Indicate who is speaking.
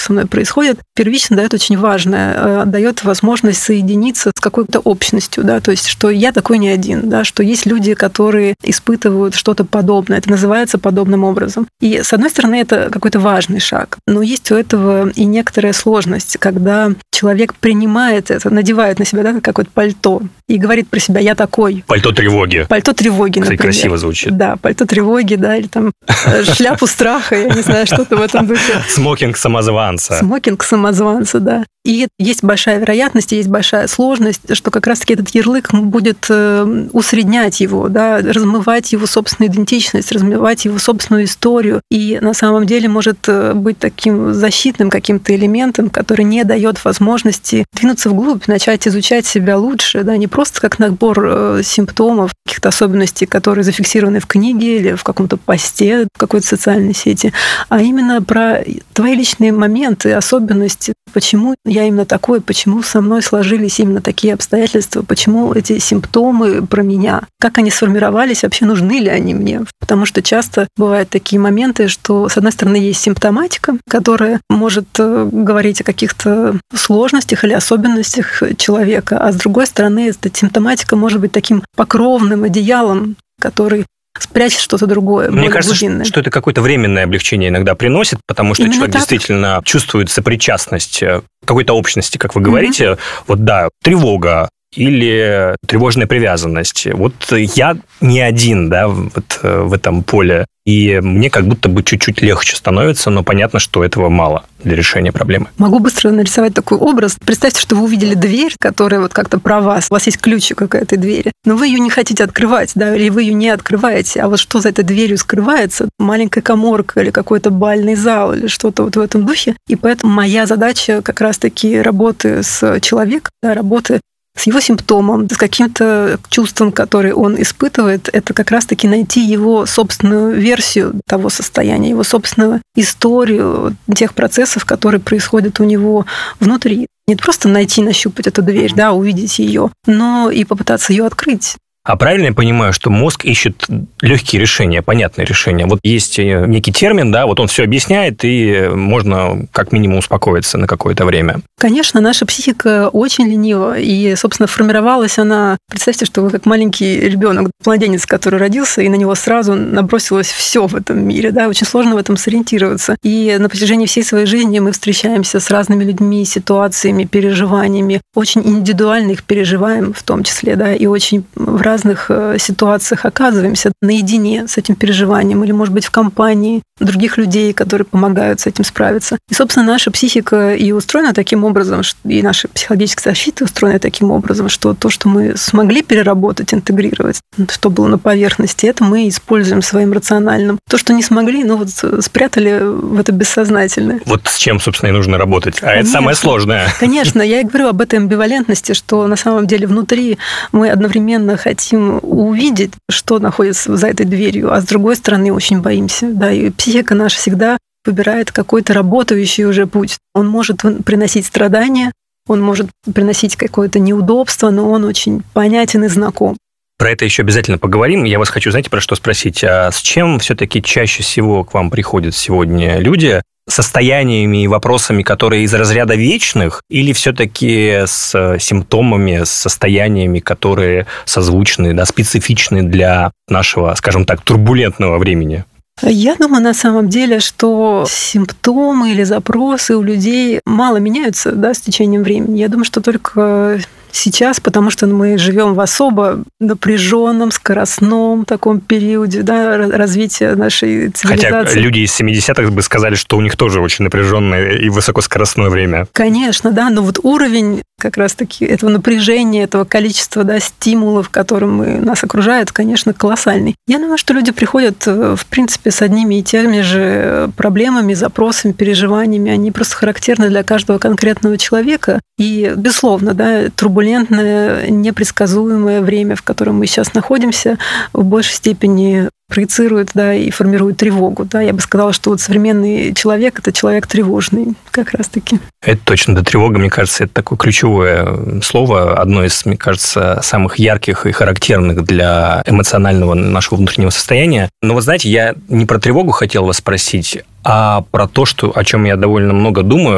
Speaker 1: со мной происходит, первично дает очень важное, дает возможность соединиться с какой-то общностью, да, то есть, что я такой не один, да, что есть люди, которые испытывают что-то подобное, это называется подобным образом. И, с одной стороны, это какой-то важный шаг, но есть у этого и некоторая сложность, когда человек принимает это, надевает на себя, да, какое-то пальто и говорит про себя: я такой.
Speaker 2: Пальто тревоги.
Speaker 1: Пальто тревоги,
Speaker 2: кстати,
Speaker 1: например.
Speaker 2: Красиво звучит.
Speaker 1: Да, пальто тревоги, да, или там шляпу страха, я не знаю, что-то в этом духе.
Speaker 2: Смокинг самозванца.
Speaker 1: Смокинг самозванца, да. И есть большая вероятность, есть большая сложность, что как раз-таки этот ярлык будет усреднять его, да, размывать его собственную идентичность, размывать его собственную историю. И на самом деле может быть таким защитным каким-то элементом, который не дает возможности двинуться вглубь, начать изучать себя лучше, да, не просто как набор симптомов, каких-то особенностей, которые зафиксированы в книге или в каком-то посте, в какой-то социальной сети, а именно про твои личные моменты, особенности, почему я именно такой, почему со мной сложились именно такие обстоятельства, почему эти симптомы про меня, как они сформировались, вообще нужны ли они мне. Потому что часто бывают такие моменты, что, с одной стороны, есть симптоматика, которая может говорить о каких-то сложностях или особенностях человека, а с другой стороны, эта симптоматика может быть таким покровным одеялом, который спрячет что-то другое.
Speaker 2: Мне кажется, что это какое-то временное облегчение иногда приносит, потому что человек действительно чувствует сопричастность к какой-то общности, как вы говорите. Вот да, тревога или тревожная привязанность. Вот я не один, да, вот в этом поле. И мне как будто бы чуть-чуть легче становится, но понятно, что этого мало для решения проблемы.
Speaker 1: Могу быстро нарисовать такой образ. Представьте, что вы увидели дверь, которая вот как-то про вас. У вас есть ключик к этой двери, но вы ее не хотите открывать, да, или вы ее не открываете. А вот что за этой дверью скрывается? Маленькая каморка или какой-то бальный зал или что-то вот в этом духе. И поэтому моя задача как раз-таки работы с человеком, да, работы с его симптомом, с каким-то чувством, которое он испытывает, это как раз-таки найти его собственную версию того состояния, его собственную историю тех процессов, которые происходят у него внутри. Не просто найти, нащупать эту дверь, да, увидеть ее, но и попытаться ее открыть.
Speaker 2: А правильно я понимаю, что мозг ищет легкие решения, понятные решения? Вот есть некий термин, да, вот он все объясняет, и можно как минимум успокоиться на какое-то время.
Speaker 1: Конечно, наша психика очень ленива, и, собственно, формировалась она... Представьте, что вы как маленький ребенок, младенец, который родился, и на него сразу набросилось все в этом мире, да, очень сложно в этом сориентироваться. И на протяжении всей своей жизни мы встречаемся с разными людьми, ситуациями, переживаниями, очень индивидуально их переживаем в том числе, да, и очень в разных ситуациях оказываемся наедине с этим переживанием или, может быть, в компании других людей, которые помогают с этим справиться. И, собственно, наша психика и устроена таким образом, и наша психологическая защита устроена таким образом, что то, что мы смогли переработать, интегрировать, что было на поверхности, это мы используем своим рациональным. То, что не смогли, ну вот спрятали в это бессознательное.
Speaker 2: Вот с чем, собственно, и нужно работать. А это самое сложное.
Speaker 1: Конечно, я и говорю об этой амбивалентности, что на самом деле внутри мы одновременно хотим увидеть, что находится за этой дверью, а с другой стороны очень боимся. Да, и психика наша всегда выбирает какой-то работающий уже путь. Он может приносить страдания, он может приносить какое-то неудобство, но он очень понятен и знаком.
Speaker 2: Про это еще обязательно поговорим. Я вас хочу, знаете, про что спросить. А с чем все-таки чаще всего к вам приходят сегодня люди? Состояниями и вопросами, которые из разряда вечных, или все-таки с симптомами, с состояниями, которые созвучны, да, специфичны для нашего, скажем так, турбулентного времени?
Speaker 1: Я думаю, на самом деле, что симптомы или запросы у людей мало меняются, да, с течением времени. Я думаю, что только сейчас, потому что мы живем в особо напряженном, скоростном таком периоде, да, развития нашей цивилизации.
Speaker 2: Хотя люди из 70-х бы сказали, что у них тоже очень напряженное и высокоскоростное время.
Speaker 1: Конечно, да, но вот уровень как раз-таки этого напряжения, этого количества, да, стимулов, которым нас окружает, конечно, колоссальный. Я думаю, что люди приходят, в принципе, с одними и теми же проблемами, запросами, переживаниями. Они просто характерны для каждого конкретного человека. И, безусловно, да, турбулентное, непредсказуемое время, в котором мы сейчас находимся, в большей степени проецирует, да, и формирует тревогу. Да. Я бы сказала, что вот современный человек – это человек тревожный, как раз-таки.
Speaker 2: Это точно, да, тревога, мне кажется, это такое ключевое слово, одно из, мне кажется, самых ярких и характерных для эмоционального нашего внутреннего состояния. Но вот знаете, я не про тревогу хотел вас спросить, а про то, о чем я довольно много думаю.